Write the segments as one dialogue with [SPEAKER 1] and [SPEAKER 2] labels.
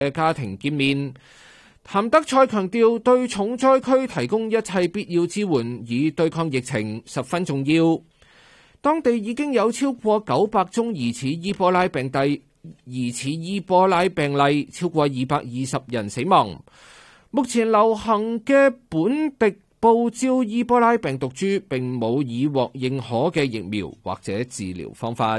[SPEAKER 1] 嘅家庭見面。譚德塞強調對重災區提供一切必要支援，以對抗疫情十分重要。當地已經有超過900宗疑似伊波拉病例，超過220人死亡。目前流行嘅本地報招伊波拉病毒株並冇已獲認可嘅疫苗或者治療方法。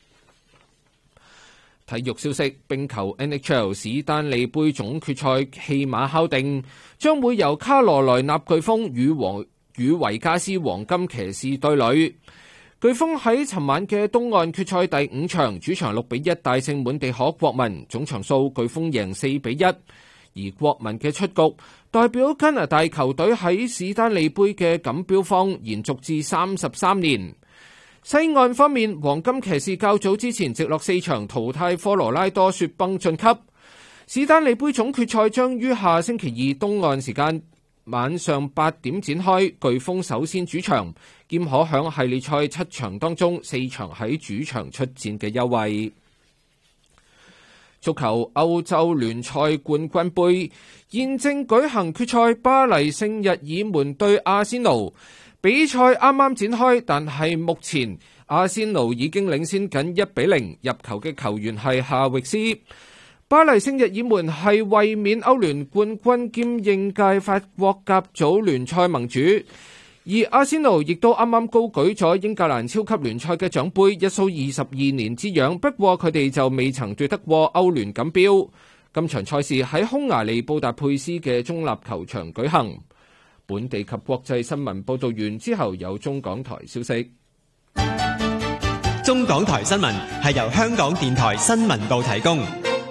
[SPEAKER 1] 體育消息：冰球 NHL 史丹利杯總決賽戲碼敲定，將會由卡羅萊納颶風與維加斯黃金騎士對壘。颶風喺尋晚嘅東岸決賽第5場主場6-1大勝滿地可國民，總場數颶風贏4-1。而國民嘅出局代表加拿大球隊喺史丹利杯嘅錦標荒延續至33年。西岸方面，黃金騎士較早之前直落4場淘汰科羅拉多雪崩晉級。史丹利杯總決賽將於下星期2東岸時間晚上8點展開，颶風首先主場，兼可享系列賽7場當中4場喺主場出戰嘅優惠。足球歐洲聯賽冠軍盃現正舉行決賽，巴黎聖日耳門對阿仙奴。比賽啱啱展開，但係目前阿仙奴已經領先緊1-0，入球嘅球員係夏域斯。巴黎聖日耳門係衛冕歐聯冠軍兼應屆法國甲組聯賽盟主，而阿仙奴亦都啱啱高舉咗英格蘭超級聯賽嘅獎杯，一掃22年之癢。不過佢哋就未曾奪得過歐聯錦標。今場賽事喺匈牙利布達佩斯嘅中立球場舉行。本地及國際新聞報道完之後，有中港台消息。
[SPEAKER 2] 中港台新聞係由香港電台新聞部提供。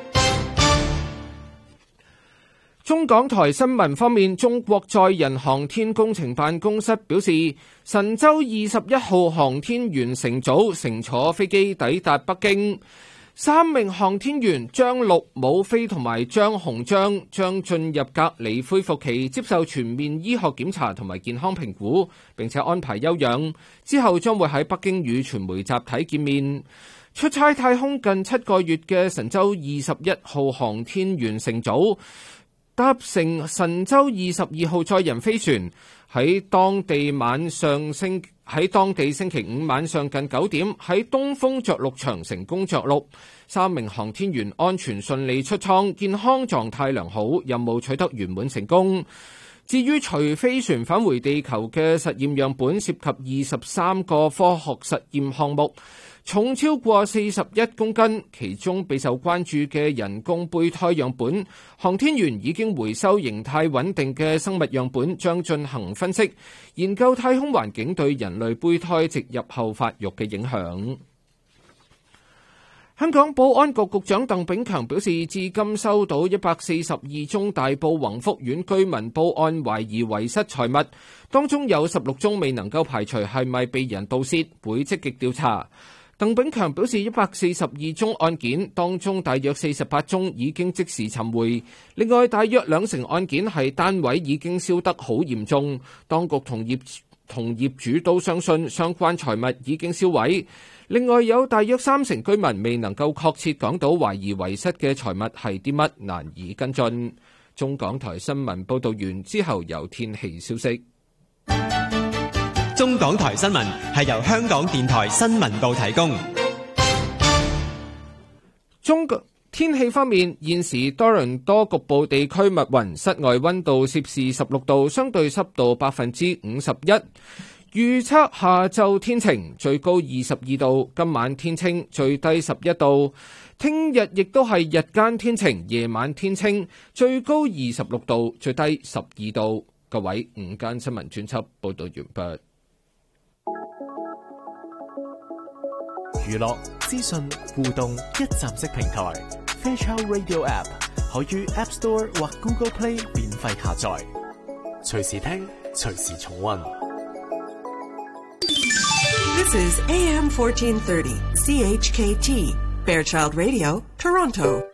[SPEAKER 1] 中港台新聞方面，中國載人航天工程辦公室表示，神舟21號航天員乘組乘坐飛機抵達北京。3名航天員張陸、武飛同埋張洪章將進入隔離恢復期，接受全面醫學檢查同埋健康評估，並且安排休養。之後將會喺北京與傳媒集體見面。出差太空近7個月嘅神舟21號航天員乘組搭乘神舟22號載人飛船，喺當地星期5晚上近9點喺東風着陸場成功着陸，3名航天員安全順利出艙，健康狀態良好，任務取得圓滿成功。至於隨飛船返回地球嘅實驗樣本涉及23個科學實驗項目，重超過41公斤，其中備受關注嘅人工胚胎樣本，航天員已經回收形態穩定嘅生物樣本，將進行分析，研究太空環境對人類胚胎植入後發育嘅影響。香港保安局局長鄧炳強表示，至今收到142宗大埔宏福苑居民報案懷疑遺失財物，當中有16宗未能夠排除係咪被人盜竊，會積極調查。鄧炳強表示，142宗案件當中大約48宗已經即時尋回，另外大約20成案件係單位已經燒得好嚴重，當局同業主都相信相關財物已經銷毀。另外有大約3成居民未能夠確切講到懷疑遺失嘅財物係啲乜，難以跟進。中港台新聞報道完之後，有天氣消息。
[SPEAKER 2] 中港台新聞係由香港電台新聞部提供。
[SPEAKER 1] 天氣方面，現時多倫多局部地區密雲，室外溫度攝氏16度，相對濕度51%。預測下晝天晴，最高22度，今晚天清，最低11度。聽日亦都係日間天晴，夜晚天清，最高26度，最低12度。各位，午間新聞專輯報道完畢。
[SPEAKER 3] 娛樂、資訊、互動一站式平台 Fairchild Radio App 可於 App Store 或 Google Play 免費下載，隨時聽，隨時重溫。
[SPEAKER 4] This is AM 1430 CHKT Fairchild Radio, Toronto.